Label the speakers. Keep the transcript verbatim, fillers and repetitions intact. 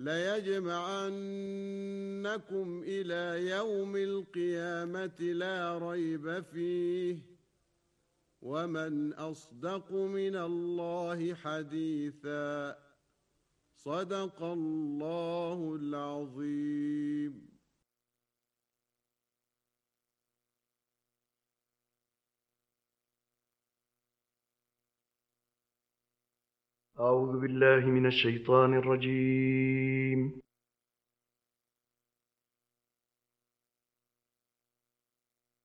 Speaker 1: ليجمعنكم إلى يوم القيامة لا ريب فيه ومن أصدق من الله حديثا صدق الله العظيم.
Speaker 2: أعوذ بالله من الشيطان الرجيم.